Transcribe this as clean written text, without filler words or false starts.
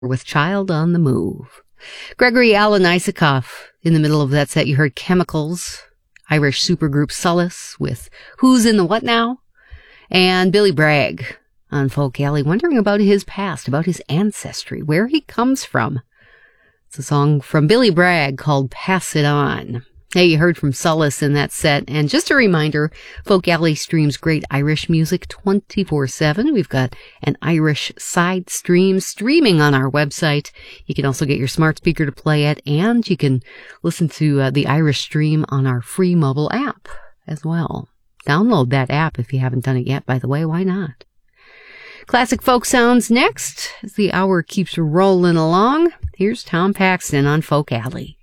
with Child on the Move. Gregory Alan Isakov. In the middle of that set, you heard Chemicals, Irish supergroup Solace with Who's in the What Now? And Billy Bragg on Folk Alley, wondering about his past, about his ancestry, where he comes from. It's a song from Billy Bragg called Pass It On. Hey, you heard from Solace in that set. And just a reminder, Folk Alley streams great Irish music 24/7. We've got an Irish side stream streaming on our website. You can also get your smart speaker to play it, and you can listen to the Irish stream on our free mobile app as well. Download that app if you haven't done it yet, by the way. Why not? Classic folk sounds next as the hour keeps rolling along. Here's Tom Paxton on Folk Alley.